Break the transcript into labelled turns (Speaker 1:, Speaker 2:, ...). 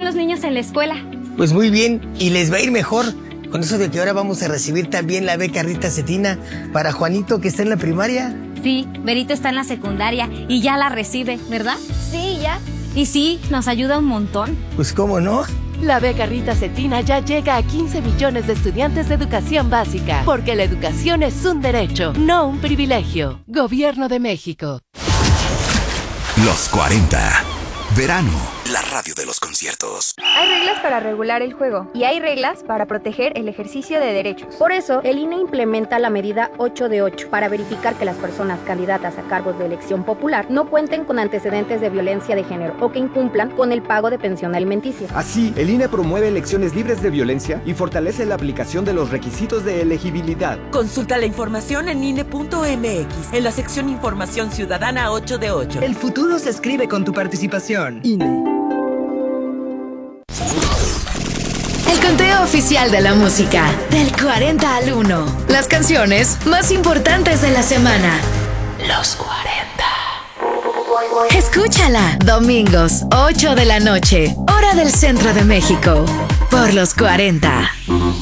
Speaker 1: los niños en la escuela?
Speaker 2: Pues muy bien, y les va a ir mejor con eso de que ahora vamos a recibir también la beca Rita Cetina para Juanito, que está en la primaria.
Speaker 1: Sí, Berito está en la secundaria y ya la recibe, ¿verdad?
Speaker 3: Sí, ya.
Speaker 1: Y sí, nos ayuda un montón.
Speaker 2: Pues cómo no.
Speaker 4: La beca Rita Cetina ya llega a 15 millones de estudiantes de educación básica, porque la educación es un derecho, no un privilegio. Gobierno de México.
Speaker 5: Los 40. Verano, la radio de los conciertos.
Speaker 3: Hay reglas para regular el juego y hay reglas para proteger el ejercicio de derechos.
Speaker 6: Por eso, el INE implementa la medida 8 de 8 para verificar que las personas candidatas a cargos de elección popular no cuenten con antecedentes de violencia de género o que incumplan con el pago de pensión alimenticia.
Speaker 7: Así, el INE promueve elecciones libres de violencia y fortalece la aplicación de los requisitos de elegibilidad.
Speaker 8: Consulta la información en INE.mx, en la sección Información Ciudadana 8 de 8.
Speaker 9: El futuro se escribe con tu participación. INE.
Speaker 10: El conteo oficial de la música, del 40 al 1. Las canciones más importantes de la semana. Los 40. Escúchala, domingos, 8 de la noche, hora del centro de México, por los 40.